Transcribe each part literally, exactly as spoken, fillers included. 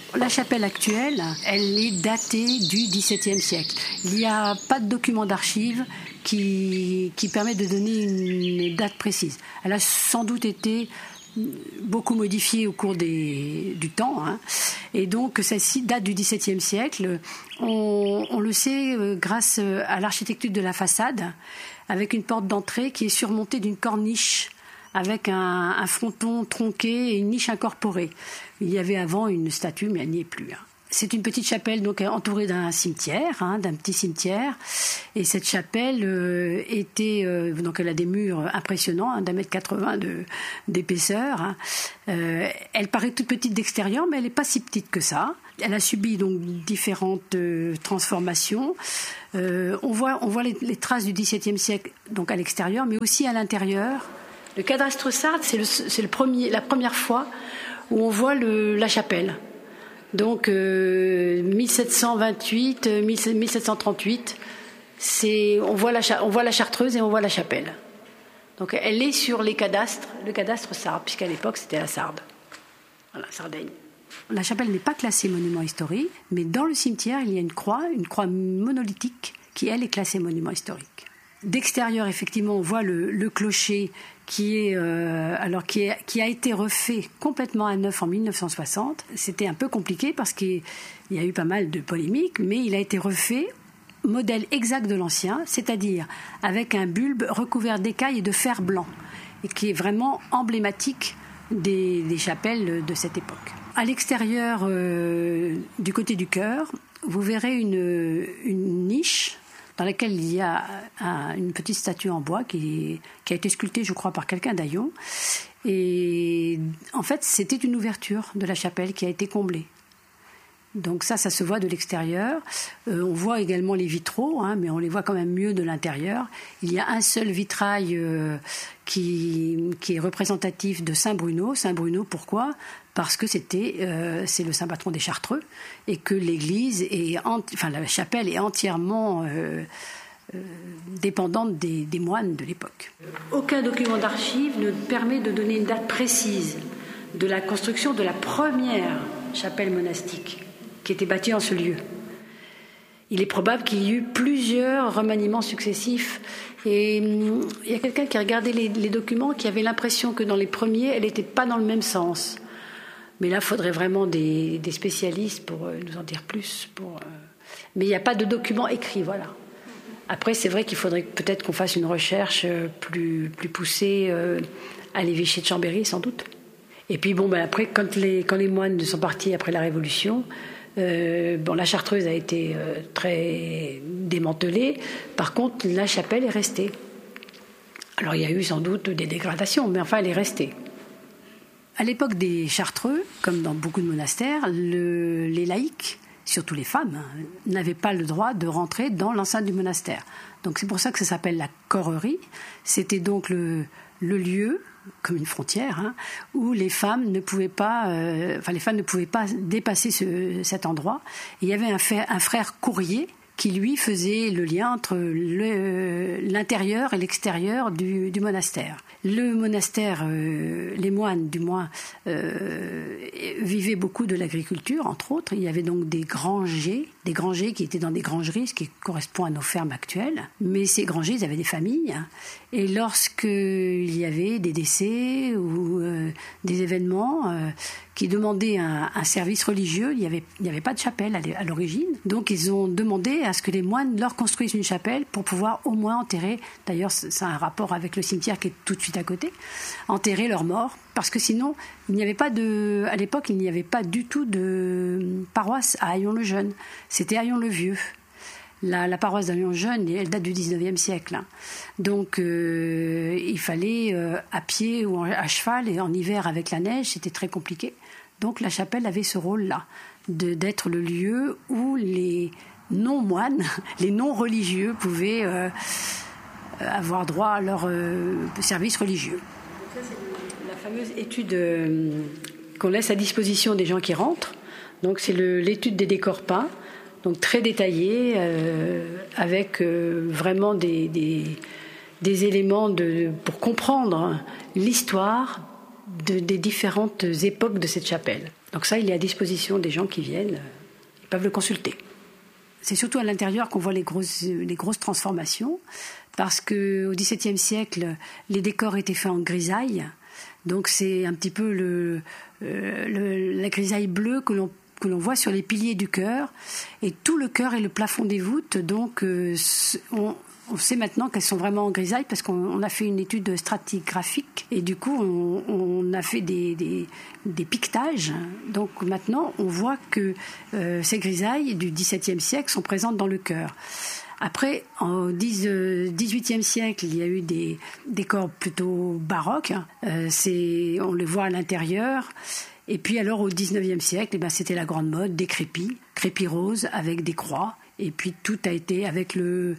La chapelle actuelle, elle est datée du dix-septième siècle. Il n'y a pas de document d'archives qui, qui permet de donner une date précise. Elle a sans doute été beaucoup modifiée au cours des, du temps, hein. Et donc celle-ci date du dix-septième siècle. On, on le sait euh, grâce à l'architecture de la façade, avec une porte d'entrée qui est surmontée d'une corniche avec un, un fronton tronqué et une niche incorporée. Il y avait avant une statue, mais elle n'y est plus, hein. C'est une petite chapelle donc entourée d'un cimetière, hein, d'un petit cimetière. Et cette chapelle euh, était euh, donc elle a des murs impressionnants, hein, d'un mètre quatre-vingts de, d'épaisseur. Hein. Euh, elle paraît toute petite d'extérieur, mais elle n'est pas si petite que ça. Elle a subi donc différentes euh, transformations. Euh, on voit on voit les, les traces du dix-septième siècle donc à l'extérieur, mais aussi à l'intérieur. Le cadastre sarde, c'est, le, c'est le premier, la première fois où on voit le, la chapelle. Donc euh, mille sept cent vingt-huit, mille sept cent trente-huit, c'est, on, voit la, on voit la chartreuse et on voit la chapelle. Donc elle est sur les cadastres, le cadastre sarde, puisqu'à l'époque c'était la Sarde, voilà, Sardaigne. La chapelle n'est pas classée monument historique, mais dans le cimetière il y a une croix, une croix monolithique qui elle est classée monument historique. D'extérieur, effectivement, on voit le, le clocher qui est euh, alors qui, est, qui a été refait complètement à neuf en mille neuf cent soixante. C'était un peu compliqué parce qu'il y a eu pas mal de polémiques, mais il a été refait modèle exact de l'ancien, c'est-à-dire avec un bulbe recouvert d'écailles et de fer blanc, et qui est vraiment emblématique des, des chapelles de cette époque. À l'extérieur, euh, du côté du chœur, vous verrez une, une niche dans laquelle il y a un, une petite statue en bois qui, qui a été sculptée, je crois, par quelqu'un d'Aillon. Et en fait, c'était une ouverture de la chapelle qui a été comblée. Donc ça, ça se voit de l'extérieur. Euh, on voit également les vitraux, hein, mais on les voit quand même mieux de l'intérieur. Il y a un seul vitrail euh, qui, qui est représentatif de Saint-Bruno. Saint-Bruno, pourquoi ? Parce que c'était, euh, c'est le saint patron des Chartreux et que l'église, est, enfin la chapelle est entièrement euh, euh, dépendante des, des moines de l'époque. Aucun document d'archives ne permet de donner une date précise de la construction de la première chapelle monastique qui était bâtie en ce lieu. Il est probable qu'il y eut plusieurs remaniements successifs. Et hum, il y a quelqu'un qui a regardé les, les documents qui avait l'impression que dans les premiers, elle n'était pas dans le même sens. Mais là, il faudrait vraiment des, des spécialistes pour euh, nous en dire plus. Pour, euh... Mais il n'y a pas de documents écrits, voilà. Après, c'est vrai qu'il faudrait peut-être qu'on fasse une recherche plus, plus poussée euh, à l'évêché de Chambéry, sans doute. Et puis, bon, ben, après, quand les, quand les moines sont partis après la Révolution, euh, bon, la chartreuse a été euh, très démantelée. Par contre, la chapelle est restée. Alors, il y a eu sans doute des dégradations, mais enfin, elle est restée. À l'époque des Chartreux, comme dans beaucoup de monastères, le, les laïcs, surtout les femmes, hein, n'avaient pas le droit de rentrer dans l'enceinte du monastère. Donc c'est pour ça que ça s'appelle la chorerie. C'était donc le, le lieu, comme une frontière, hein, où les femmes ne pouvaient pas, euh, enfin les femmes ne pouvaient pas dépasser ce, cet endroit. Et il y avait un, fait, un frère courrier qui lui faisait le lien entre le, l'intérieur et l'extérieur du, du monastère. Le monastère, euh, les moines du moins, euh, vivaient beaucoup de l'agriculture, entre autres. Il y avait donc des grangers, des grangers qui étaient dans des grangeries, ce qui correspond à nos fermes actuelles. Mais ces grangers, ils avaient des familles. Hein. Et lorsqu'il y avait des décès ou euh, des événements euh, qui demandaient un, un service religieux, il n'y avait, il n'y avait pas de chapelle à l'origine. Donc ils ont demandé à ce que les moines leur construisent une chapelle pour pouvoir au moins enterrer, d'ailleurs c'est un rapport avec le cimetière qui est tout de suite à côté, enterrer leurs morts. Parce que sinon, il n'y avait pas de, à l'époque, il n'y avait pas du tout de paroisse à Haillons-le-Jeune. C'était Haillons-le-Vieux. La, la paroisse d'Haillons-le-Jeune, elle date du dix-neuvième siècle. Hein. Donc, euh, il fallait euh, à pied ou à cheval, et en hiver avec la neige, c'était très compliqué. Donc, la chapelle avait ce rôle-là, de, d'être le lieu où les non-moines, les non-religieux pouvaient euh, avoir droit à leur euh, service religieux. Ça, c'est la fameuse étude euh, qu'on laisse à disposition des gens qui rentrent. Donc, c'est le, l'étude des décors peints. Donc très détaillé, euh, avec euh, vraiment des, des, des éléments de, pour comprendre l'histoire de, des différentes époques de cette chapelle. Donc ça, il est à disposition des gens qui viennent, ils peuvent le consulter. C'est surtout à l'intérieur qu'on voit les grosses, les grosses transformations, parce qu'au XVIIe siècle, les décors étaient faits en grisaille. Donc c'est un petit peu le, euh, le, la grisaille bleue que l'on, que l'on voit sur les piliers du chœur. Et tout le chœur et le plafond des voûtes, donc euh, on, on sait maintenant qu'elles sont vraiment en grisaille parce qu'on on a fait une étude stratigraphique et du coup on, on a fait des, des, des piquetages. Donc maintenant on voit que euh, ces grisailles du XVIIe siècle sont présentes dans le chœur. Après, au dix-huitième siècle, il y a eu des décors plutôt baroques. Euh, c'est, on les voit à l'intérieur. Et puis alors, au dix-neuvième siècle, eh ben, c'était la grande mode des crépis, crépis roses avec des croix. Et puis tout a été avec le,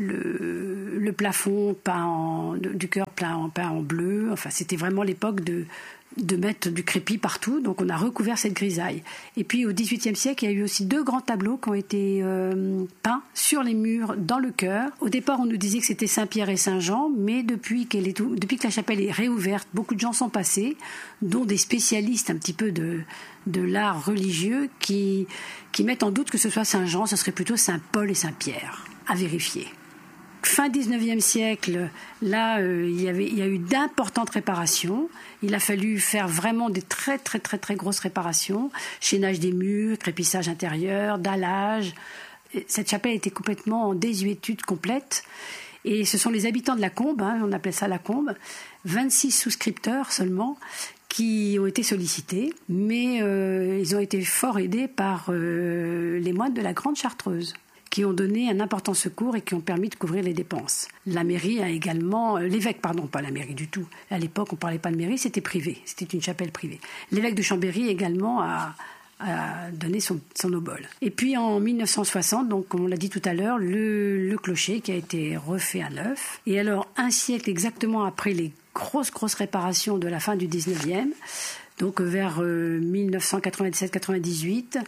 le, le plafond peint en, du chœur peint, peint en bleu. Enfin, c'était vraiment l'époque de, de mettre du crépi partout. Donc on a recouvert cette grisaille. Et puis au dix-huitième siècle, il y a eu aussi deux grands tableaux qui ont été euh, peints sur les murs dans le chœur. Au départ, on nous disait que c'était Saint-Pierre et Saint-Jean, mais depuis, qu'elle est, depuis que la chapelle est réouverte, beaucoup de gens sont passés, dont des spécialistes un petit peu de, de l'art religieux qui, qui mettent en doute que ce soit Saint-Jean, ce serait plutôt Saint-Paul et Saint-Pierre, à vérifier. Fin dix-neuvième siècle, là, euh, il y avait, il y a eu d'importantes réparations. Il a fallu faire vraiment des très, très, très, très grosses réparations. Chaînage des murs, crépissage intérieur, dallage. Cette chapelle était complètement en désuétude complète. Et ce sont les habitants de la Combe, hein, on appelait ça la Combe, vingt-six souscripteurs seulement, qui ont été sollicités. Mais euh, ils ont été fort aidés par euh, les moines de la Grande Chartreuse, qui ont donné un important secours et qui ont permis de couvrir les dépenses. La mairie a également... L'évêque, pardon, pas la mairie du tout. À l'époque, on ne parlait pas de mairie, c'était privé. C'était une chapelle privée. L'évêque de Chambéry également a, a donné son, son obole. Et puis en mille neuf cent soixante, donc, comme on l'a dit tout à l'heure, le, le clocher qui a été refait à neuf. Et alors, un siècle exactement après les grosses, grosses réparations de la fin du dix-neuvième, donc vers euh, mille neuf cent quatre-vingt-dix-sept quatre-vingt-dix-huit,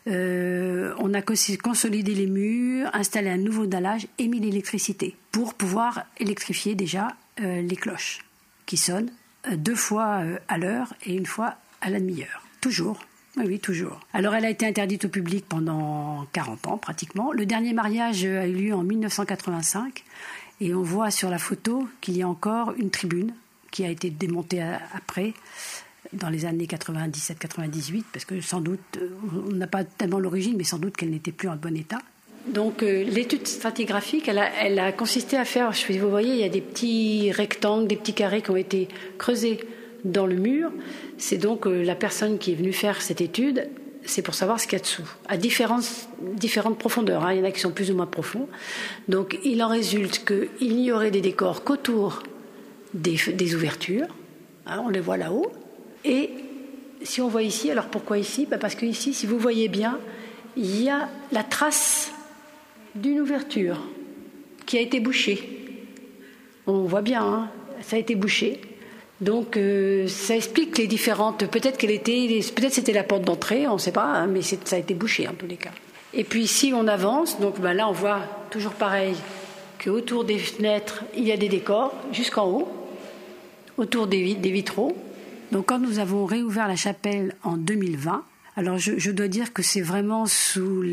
euh, on a consolidé les murs, installé un nouveau dallage et mis l'électricité pour pouvoir électrifier déjà euh, les cloches qui sonnent euh, deux fois euh, à l'heure et une fois à la demi-heure. Toujours. Oui, oui, toujours. Alors, elle a été interdite au public pendant quarante ans, pratiquement. Le dernier mariage a eu lieu en mille neuf cent quatre-vingt-cinq et on voit sur la photo qu'il y a encore une tribune qui a été démontée après, dans les années quatre-vingt-dix-sept quatre-vingt-dix-huit, parce que sans doute, on n'a pas tellement l'origine, mais sans doute qu'elle n'était plus en bon état. Donc euh, l'étude stratigraphique, elle a, elle a consisté à faire, je sais, vous voyez, il y a des petits rectangles, des petits carrés qui ont été creusés dans le mur. C'est donc euh, la personne qui est venue faire cette étude, c'est pour savoir ce qu'il y a dessous, à différentes, différentes profondeurs, hein. Il y en a qui sont plus ou moins profonds. Donc il en résulte qu'il n'y aurait des décors qu'autour des, des ouvertures, hein, on les voit là-haut. Et si on voit ici, alors pourquoi ici ? Ben parce que ici, si vous voyez bien, il y a la trace d'une ouverture qui a été bouchée. On voit bien, hein, ça a été bouché. Donc euh, ça explique les différentes... Peut-être qu'elle était, peut-être c'était la porte d'entrée, on ne sait pas, hein, mais c'est, ça a été bouché en tous les cas. Et puis si on avance, donc ben là on voit toujours pareil qu'autour des fenêtres, il y a des décors jusqu'en haut, autour des, des vitraux. Donc quand nous avons réouvert la chapelle en deux mille vingt, alors je, je dois dire que c'est vraiment sous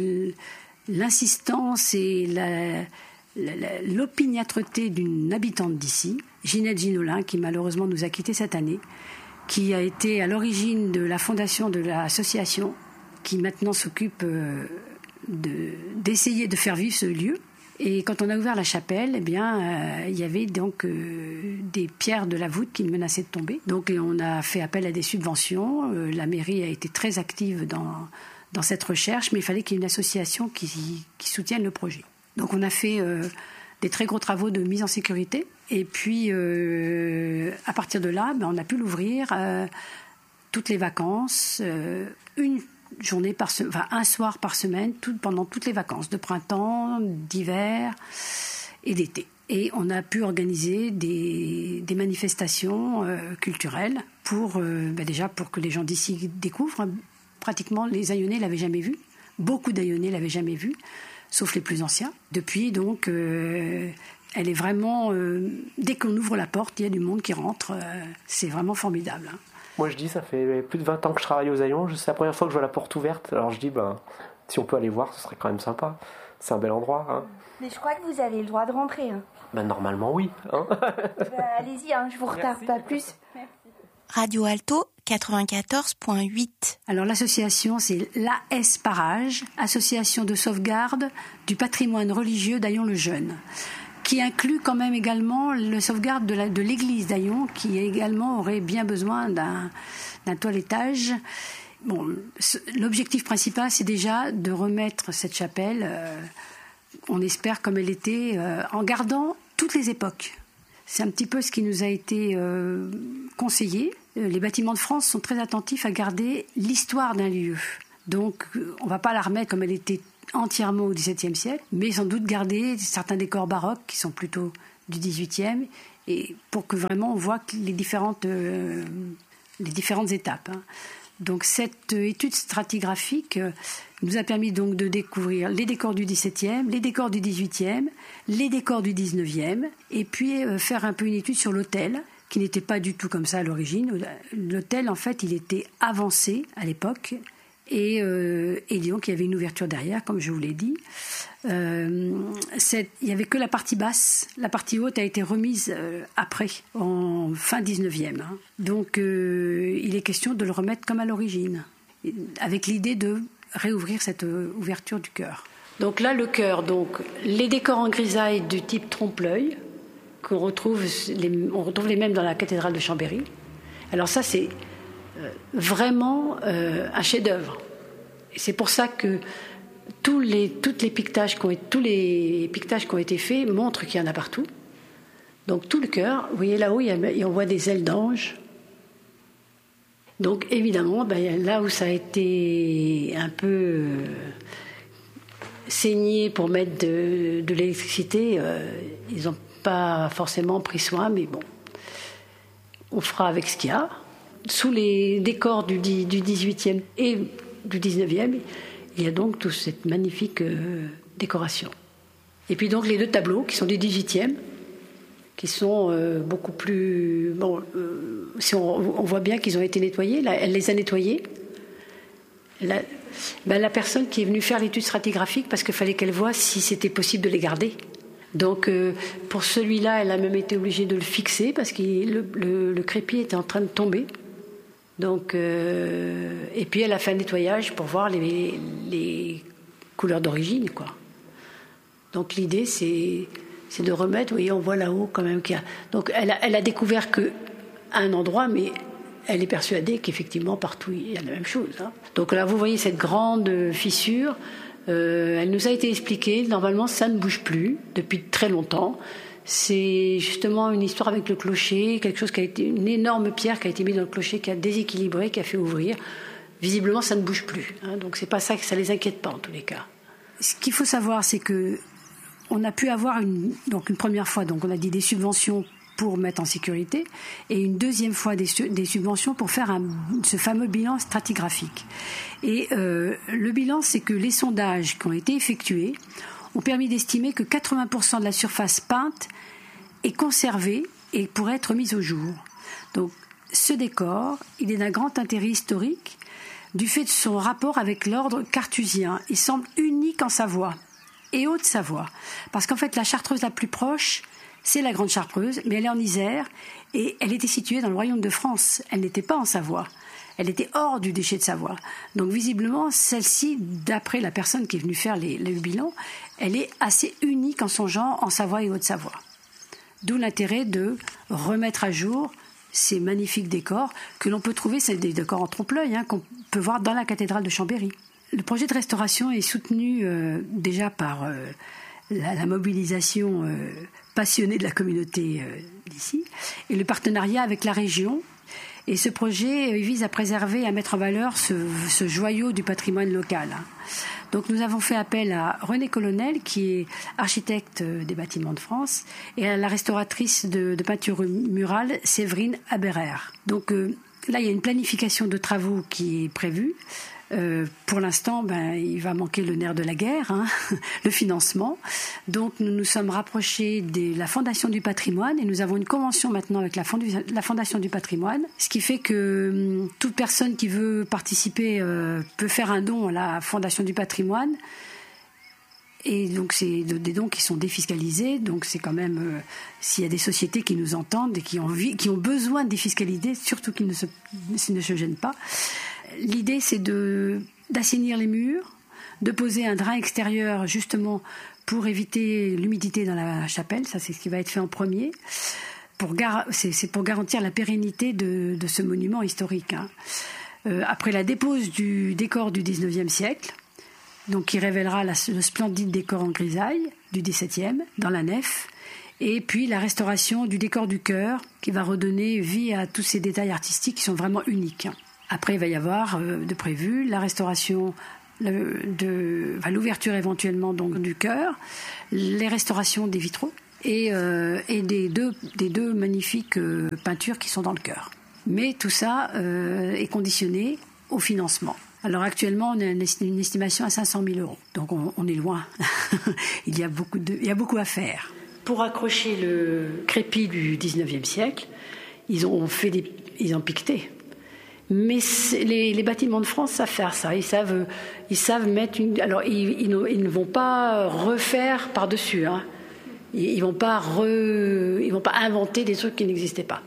l'insistance et la, la, la, l'opiniâtreté d'une habitante d'ici, Ginette Ginolin, qui malheureusement nous a quittés cette année, qui a été à l'origine de la fondation de l'association, qui maintenant s'occupe de, d'essayer de faire vivre ce lieu. Et quand on a ouvert la chapelle, eh bien, euh, il y avait donc euh, des pierres de la voûte qui menaçaient de tomber. Donc on a fait appel à des subventions. Euh, la mairie a été très active dans, dans cette recherche, mais il fallait qu'il y ait une association qui, qui soutienne le projet. Donc on a fait euh, des très gros travaux de mise en sécurité. Et puis, euh, à partir de là, ben, on a pu l'ouvrir euh, toutes les vacances, euh, une journée par se... enfin, un soir par semaine, tout, pendant toutes les vacances, de printemps, d'hiver et d'été. Et on a pu organiser des, des manifestations euh, culturelles pour, euh, ben déjà pour que les gens d'ici découvrent. Pratiquement, les Aïonnais ne l'avaient jamais vu. Beaucoup d'Aïonnais ne l'avaient jamais vu, sauf les plus anciens. Depuis, donc, euh, elle est vraiment... Euh, dès qu'on ouvre la porte, il y a du monde qui rentre. Euh, c'est vraiment formidable, hein. Moi je dis, ça fait plus de vingt ans que je travaille aux Haillons, c'est la première fois que je vois la porte ouverte, alors je dis, ben, si on peut aller voir, ce serait quand même sympa. C'est un bel endroit. Hein. Mais je crois que vous avez le droit de rentrer. Hein. Ben, normalement oui. Hein. Bah, allez-y, hein, je vous retarde Merci. Pas plus. Merci. Radio Alto quatre-vingt-quatorze point huit. Alors l'association, c'est l'A S Parage, Association de sauvegarde du patrimoine religieux d'Aillon-le-Jeune, qui inclut quand même également le sauvegarde de, la, de l'église d'Aillon, qui également aurait bien besoin d'un, d'un toilettage. Bon, l'objectif principal, c'est déjà de remettre cette chapelle, euh, on espère comme elle était, euh, en gardant toutes les époques. C'est un petit peu ce qui nous a été euh, conseillé. Les bâtiments de France sont très attentifs à garder l'histoire d'un lieu. Donc, on ne va pas la remettre comme elle était entièrement au XVIIe siècle, mais sans doute garder certains décors baroques qui sont plutôt du dix-huitième, et pour que vraiment on voit les différentes, euh, les différentes étapes. Hein. Donc, cette étude stratigraphique euh, nous a permis donc de découvrir les décors du dix-septième, les décors du dix-huitième, les décors du dix-neuvième, et puis euh, faire un peu une étude sur l'hôtel, qui n'était pas du tout comme ça à l'origine. L'hôtel, en fait, il était avancé à l'époque, et, euh, et donc il y avait une ouverture derrière, comme je vous l'ai dit. Euh, il n'y avait que la partie basse, la partie haute a été remise euh, après, en fin dix-neuvième. Hein. Donc euh, il est question de le remettre comme à l'origine, avec l'idée de réouvrir cette ouverture du chœur. Donc là, le chœur, donc, les décors en grisaille du type trompe-l'œil, qu'on retrouve les, on retrouve les mêmes dans la cathédrale de Chambéry. Alors ça, c'est euh, vraiment euh, un chef-d'œuvre. Et c'est pour ça que tous les, toutes les piquetages qui ont, tous les piquetages qui ont été faits montrent qu'il y en a partout. Donc tout le chœur, vous voyez là-haut, il y a, on voit des ailes d'ange. Donc évidemment, ben, là où ça a été un peu euh, saigné pour mettre de, de l'électricité, euh, ils ont pas forcément pris soin, mais bon, on fera avec ce qu'il y a. Sous les décors du, du dix-huitième et du dix-neuvième, il y a donc toute cette magnifique euh, décoration. Et puis donc les deux tableaux qui sont du dix-huitième, qui sont euh, beaucoup plus... Bon, euh, si on, on voit bien qu'ils ont été nettoyés, là, elle les a nettoyés. La, ben, la personne qui est venue faire l'étude stratigraphique, parce qu'il fallait qu'elle voie si c'était possible de les garder. Donc euh, pour celui-là, elle a même été obligée de le fixer parce que le, le, le crépi était en train de tomber. Donc, euh, et puis elle a fait un nettoyage pour voir les, les couleurs d'origine, quoi. Donc l'idée, c'est, c'est de remettre. Vous voyez, on voit là-haut quand même qu'il y a. Donc elle a, elle a découvert qu'à un endroit, mais elle est persuadée qu'effectivement partout il y a la même chose. Hein. Donc là, vous voyez cette grande fissure. Euh, elle nous a été expliquée, normalement ça ne bouge plus depuis très longtemps. C'est justement une histoire avec le clocher, quelque chose qui a été, une énorme pierre qui a été mise dans le clocher, qui a déséquilibré, qui a fait ouvrir. Visiblement ça ne bouge plus, hein, donc c'est pas ça, que ça les inquiète pas en tous les cas. Ce qu'il faut savoir, c'est que on a pu avoir une, donc une première fois, donc on a dit des subventions pour mettre en sécurité, et une deuxième fois des, des subventions pour faire un, ce fameux bilan stratigraphique. Et euh, le bilan, c'est que les sondages qui ont été effectués ont permis d'estimer que quatre-vingts pour cent de la surface peinte est conservée et pourrait être mise au jour. Donc ce décor, il est d'un grand intérêt historique du fait de son rapport avec l'ordre carthusien. Il semble unique en Savoie et Haute-Savoie, parce qu'en fait la Chartreuse la plus proche, c'est la Grande Chartreuse, mais elle est en Isère et elle était située dans le royaume de France. Elle n'était pas en Savoie. Elle était hors du duché de Savoie. Donc visiblement, celle-ci, d'après la personne qui est venue faire les, les bilans, elle est assez unique en son genre en Savoie et Haute-Savoie. D'où l'intérêt de remettre à jour ces magnifiques décors que l'on peut trouver, c'est des décors en trompe-l'œil, hein, qu'on peut voir dans la cathédrale de Chambéry. Le projet de restauration est soutenu euh, déjà par euh, la, la mobilisation euh, passionnée de la communauté euh, d'ici et le partenariat avec la région. Et ce projet vise à préserver et à mettre en valeur ce, ce joyau du patrimoine local. Donc nous avons fait appel à René Colonel, qui est architecte des bâtiments de France, et à la restauratrice de, de peinture murale, Séverine Aberer. Donc euh, là, il y a une planification de travaux qui est prévue. Euh, pour l'instant, ben, il va manquer le nerf de la guerre, hein, le financement. Donc nous nous sommes rapprochés de la Fondation du patrimoine et nous avons une convention maintenant avec la, Fondu- la Fondation du patrimoine, ce qui fait que hum, toute personne qui veut participer euh, peut faire un don à la Fondation du patrimoine. Et donc c'est des dons qui sont défiscalisés, donc c'est quand même euh, s'il y a des sociétés qui nous entendent et qui ont, qui ont besoin de défiscaliser, surtout qu'ils ne se, ne se gênent pas. L'idée c'est de, d'assainir les murs, de poser un drain extérieur justement pour éviter l'humidité dans la chapelle, ça c'est ce qui va être fait en premier. Pour gar- c'est, c'est pour garantir la pérennité de, de ce monument historique. Hein. Euh, après la dépose du décor du dix-neuvième siècle, donc qui révélera la, le splendide décor en grisaille du dix-septième dans la nef, et puis la restauration du décor du chœur qui va redonner vie à tous ces détails artistiques qui sont vraiment uniques. Après, il va y avoir euh, de prévu la restauration le, de enfin, l'ouverture éventuellement donc du chœur, les restaurations des vitraux et, euh, et des, deux, des deux magnifiques euh, peintures qui sont dans le chœur. Mais tout ça euh, est conditionné au financement. Alors actuellement, on a une estimation à cinq cent mille euros. Donc on, on est loin. il, y a beaucoup de, il y a beaucoup à faire. Pour accrocher le crépi du dix-neuvième siècle, ils ont fait des, ils ont piqueté. Mais les, les bâtiments de France savent faire ça. Ils savent, ils savent mettre une. Alors ils, ils, ne, ils ne vont pas refaire par-dessus. Hein. Ils, ils vont pas re, ils vont pas inventer des trucs qui n'existaient pas.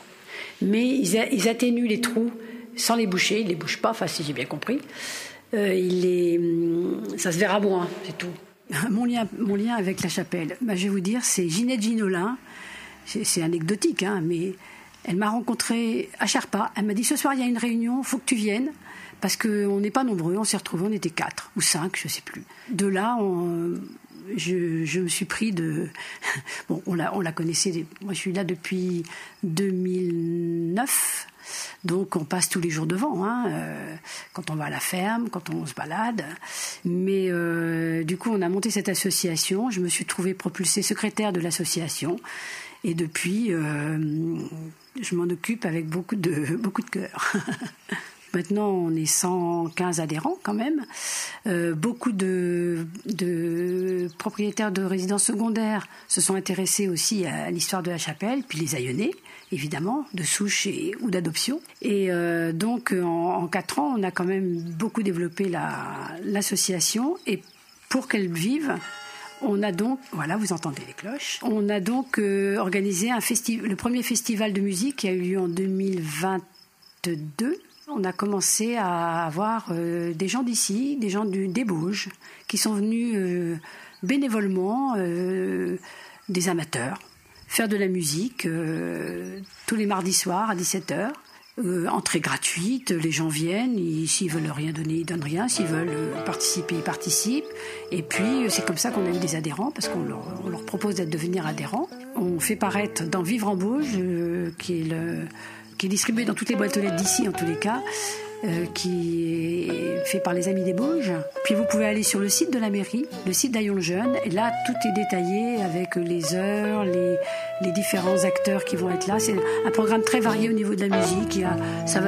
Mais ils, ils atténuent les trous. Sans les boucher, ils ne les bouchent pas, enfin si j'ai bien compris. Euh, il les, ça se verra moins, c'est tout. Mon lien, mon lien avec la chapelle, bah, je vais vous dire, c'est Ginette Ginolin. C'est, c'est anecdotique, hein, mais elle m'a rencontrée à Charpas. Elle m'a dit, ce soir, il y a une réunion, il faut que tu viennes. Parce qu'on n'est pas nombreux, on s'est retrouvés, on était quatre ou cinq, je ne sais plus. De là, on, je, je me suis pris de... Bon, on la, on la connaissait, moi je suis là depuis deux mille neuf. Donc on passe tous les jours devant, hein, euh, quand on va à la ferme, quand on se balade. Mais euh, du coup, on a monté cette association. Je me suis trouvée propulsée secrétaire de l'association. Et depuis, euh, je m'en occupe avec beaucoup de, beaucoup de cœur. Maintenant, on est cent quinze adhérents quand même. Euh, beaucoup de, de propriétaires de résidences secondaires se sont intéressés aussi à l'histoire de la chapelle, puis les Aïonnais, évidemment, de souche et, ou d'adoption. Et euh, donc, en, en quatre ans, on a quand même beaucoup développé la, l'association. Et pour qu'elle vive, on a donc, voilà, vous entendez les cloches, on a donc euh, organisé un festi- le premier festival de musique qui a eu lieu en deux mille vingt-deux. On a commencé à avoir euh, des gens d'ici, des gens du, des Bauges, qui sont venus euh, bénévolement, euh, des amateurs, faire de la musique euh, tous les mardis soirs à dix-sept heures. Euh, entrée gratuite, les gens viennent, ils, s'ils veulent rien donner, ils donnent rien, s'ils veulent euh, participer, ils participent. Et puis c'est comme ça qu'on a eu des adhérents, parce qu'on leur, on leur propose d'être devenir adhérents. On fait paraître dans Vivre en Bauges, euh, qui est le... qui est distribué dans toutes les boîtes aux lettres d'ici, en tous les cas, euh, qui est fait par les Amis des Bauges. Puis vous pouvez aller sur le site de la mairie, le site d'Aillon le Jeune, et là, tout est détaillé avec les heures, les, les différents acteurs qui vont être là. C'est un programme très varié au niveau de la musique. Il y a, ça va